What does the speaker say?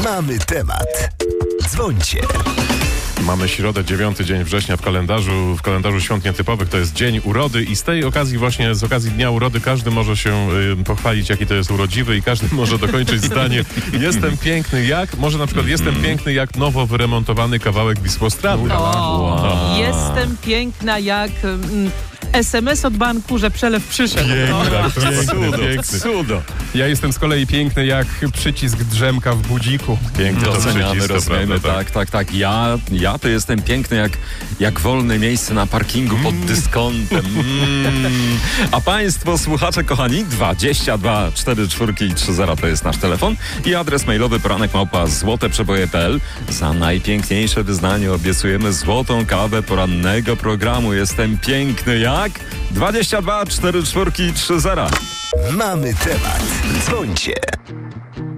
Mamy temat. Dzwońcie. Mamy środę, 9 dzień września w kalendarzu świąt nietypowych, to jest dzień urody i z tej okazji właśnie, z okazji Dnia Urody każdy może się pochwalić, jaki to jest urodziwy i każdy może dokończyć zdanie jestem piękny jak, może na przykład jestem piękny jak nowo wyremontowany kawałek Wisłostrady. Jestem piękna jak SMS od banku, że przelew przyszedł. Piękny. Cudo. Ja jestem z kolei piękny jak przycisk drzemka w budziku. Piękny to Doceniamy, przycisk, to rozumiemy, prawda, tak. Ja to jestem piękny jak wolne miejsce na parkingu pod dyskontem. A państwo, słuchacze kochani, 22 44 i 30 to jest nasz telefon i adres mailowy poranek@złoteprzeboje.pl. Za najpiękniejsze wyznanie obiecujemy złotą kawę porannego programu. Jestem piękny jak 22 44 i 30. Mamy temat. Dzwońcie.